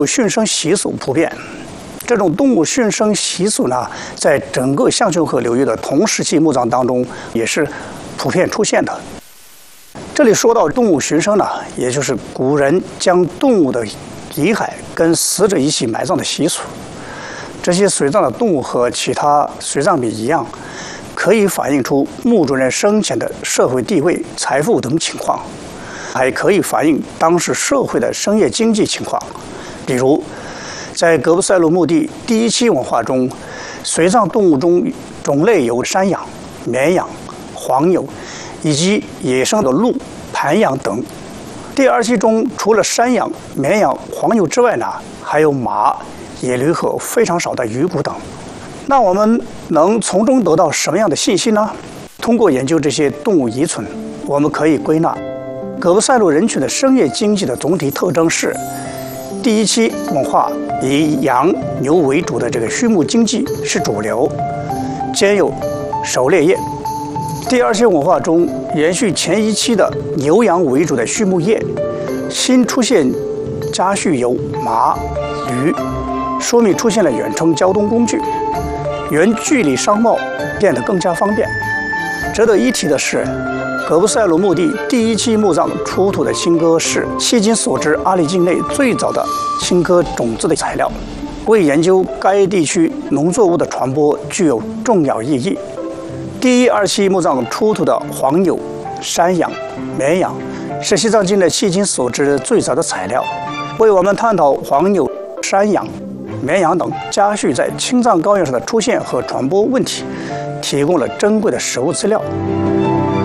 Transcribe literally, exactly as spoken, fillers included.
驯生习俗普遍。这种动物驯生习俗呢，在整个象丘河流域的同时期墓葬当中也是普遍出现的。这里说到动物驯生呢，也就是古人将动物的遗骸跟死者一起埋葬的习俗。这些随葬的动物和其他随葬品一样，可以反映出墓主人生前的社会地位、财富等情况，还可以反映当时社会的商业经济情况。比如，在格布塞鲁墓地第一期文化中，随葬动物中种类有山羊、绵羊、黄牛，以及野生的鹿、盘羊等。第二期中，除了山羊、绵羊、黄牛之外呢，还有马、野驴和非常少的鱼骨等。那我们能从中得到什么样的信息呢？通过研究这些动物遗存，我们可以归纳，格布塞鲁人群的商业经济的总体特征是：第一期文化以羊牛为主的这个畜牧经济是主流，兼有狩猎业。第二期文化中延续前一期的牛羊为主的畜牧业，新出现家畜有马、驴，说明出现了远程交通工具，远距离商贸变得更加方便。值得一提的是，格布塞鲁墓地第一期墓葬出土的青稞是迄今所知阿里境内最早的青稞种子的材料，为研究该地区农作物的传播具有重要意义。第一、二期墓葬出土的黄牛、山羊、绵羊是西藏境内迄今所知最早的材料，为我们探讨黄牛、山羊、绵羊等家畜在青藏高原上的出现和传播问题提供了珍贵的实物资料。